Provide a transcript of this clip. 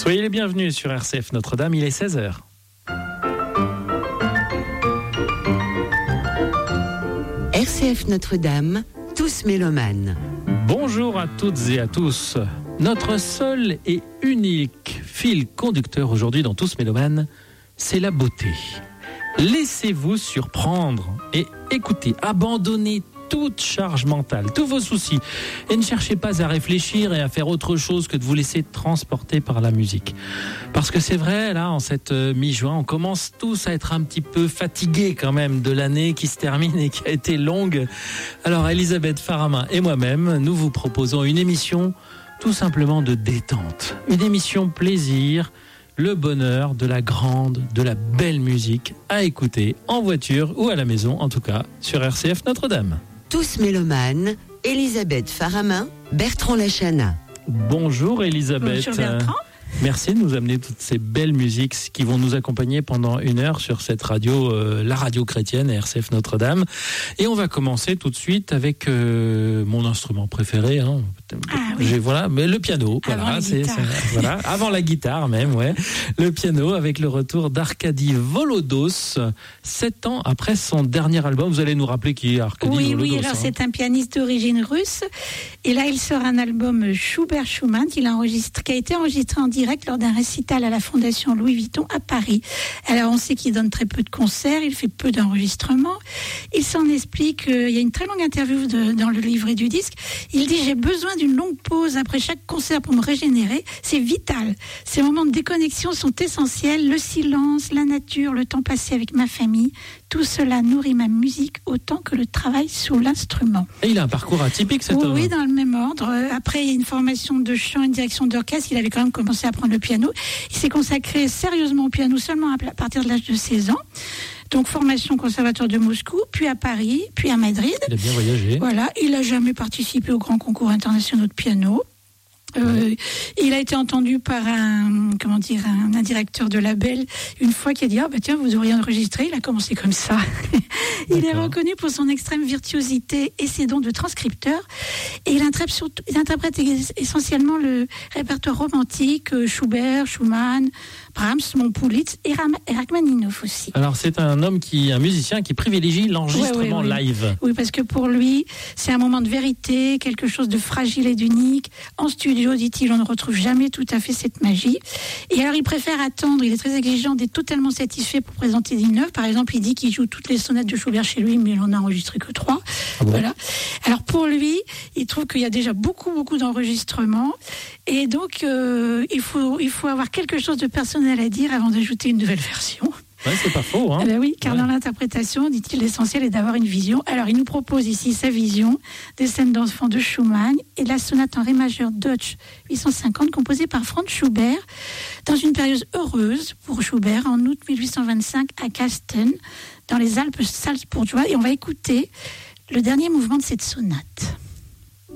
Soyez les bienvenus sur RCF Notre-Dame, il est 16h. RCF Notre-Dame, tous mélomanes. Bonjour à toutes et à tous. Notre seul et unique fil conducteur aujourd'hui dans Tous mélomanes, c'est la beauté. Laissez-vous surprendre et écoutez, abandonnez toute charge mentale, tous vos soucis et ne cherchez pas à réfléchir et à faire autre chose que de vous laisser transporter par la musique. Parce que c'est vrai, là, en cette mi-juin, on commence tous à être un petit peu fatigués quand même de l'année qui se termine et qui a été longue. Alors Elisabeth Faramin et moi-même, nous vous proposons une émission tout simplement de détente. Une émission plaisir, le bonheur de la grande, de la belle musique à écouter en voiture ou à la maison, en tout cas sur RCF Notre-Dame. Tous mélomanes, Elisabeth Faramin, Bertrand Lachana. Bonjour Elisabeth. Bonjour Bertrand. Merci de nous amener toutes ces belles musiques qui vont nous accompagner pendant 1 heure sur cette radio, la radio chrétienne RCF Notre-Dame. Et on va commencer tout de suite avec mon instrument préféré. Hein. Voilà, mais le piano. Voilà, avant la guitare même, ouais. Le piano avec le retour d'Arkady Volodos, 7 ans après son dernier album. Vous allez nous rappeler qui est Arkady Volodos. Oui, alors c'est un pianiste d'origine russe. Et là, il sort un album Schubert-Schumann qui a été enregistré en direct lors d'un récital à la Fondation Louis Vuitton à Paris. Alors, on sait qu'il donne très peu de concerts, il fait peu d'enregistrements. Il s'en explique, il y a une très longue interview dans le livret du disque. Il dit « J'ai besoin d'une longue pause après chaque concert pour me régénérer. C'est vital. Ces moments de déconnexion sont essentiels. Le silence, la nature, le temps passé avec ma famille, tout cela nourrit ma musique autant que le travail sous l'instrument. » Et il a un parcours atypique, cet homme. Oui, dans le même ordre. Après, il y a une formation de chant et une direction d'orchestre. Il avait quand même commencé à apprendre le piano. Il s'est consacré sérieusement au piano seulement à partir de l'âge de 16 ans. Donc, formation au conservatoire de Moscou, puis à Paris, puis à Madrid. Il a bien voyagé. Voilà. Il n'a jamais participé aux grands concours internationaux de piano. Il a été entendu par un directeur de label une fois qui a dit tiens, vous devriez enregistrer. Il a commencé comme ça. Il est reconnu pour son extrême virtuosité et ses dons de transcripteur, et il interprète essentiellement le répertoire romantique, Schubert, Schumann, Brahms, Montpulitz et Rachmaninoff aussi. Alors c'est un musicien qui privilégie l'enregistrement live. Oui, parce que pour lui c'est un moment de vérité, quelque chose de fragile et d'unique. En studio, dit-il, on ne retrouve jamais tout à fait cette magie. Et alors il préfère attendre, il est très exigeant d'être totalement satisfait pour présenter une œuvre. Par exemple, il dit qu'il joue toutes les sonates de Schubert chez lui, mais il en a enregistré que 3. Ah bon. Voilà. Alors pour lui, il trouve qu'il y a déjà beaucoup d'enregistrements, et donc il faut avoir quelque chose de personnel à dire avant d'ajouter une nouvelle version. Ouais, c'est pas faux, hein. Oui, car dans l'interprétation, dit-il, l'essentiel est d'avoir une vision. Alors, il nous propose ici sa vision des scènes d'enfants de Schumann et de la sonate en ré majeur Deutsch 850, composée par Franz Schubert, dans une période heureuse pour Schubert, en août 1825 à Kasten, dans les Alpes salzbourgeoises. Et on va écouter le dernier mouvement de cette sonate.